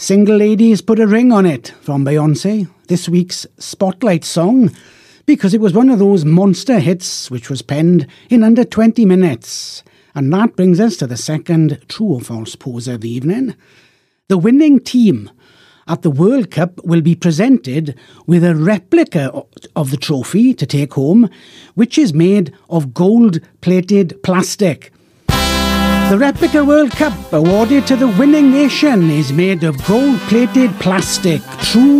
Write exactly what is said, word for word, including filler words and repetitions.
Single Ladies Put a Ring on It from Beyoncé, this week's Spotlight song, because it was one of those monster hits which was penned in under twenty minutes. And that brings us to the second true or false poser of the evening. The winning team at the World Cup will be presented with a replica of the trophy to take home, which is made of gold-plated plastic. The replica World Cup awarded to the winning nation is made of gold-plated plastic. True